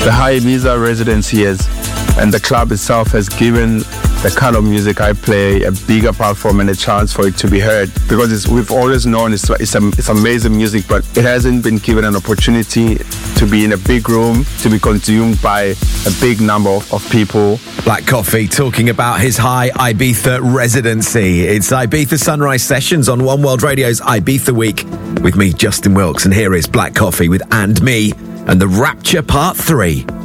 The High Ibiza residency and the club itself has given the kind of music I play a bigger platform and a chance for it to be heard, because we've always known it's amazing music, but it hasn't been given an opportunity to be in a big room, to be consumed by a big number of people. Black Coffee talking about his High Ibiza residency. It's Ibiza Sunrise Sessions on One World Radio's Ibiza Week with me, Justin Wilkes, and here is Black Coffee with And Me and the Rapture Part 3.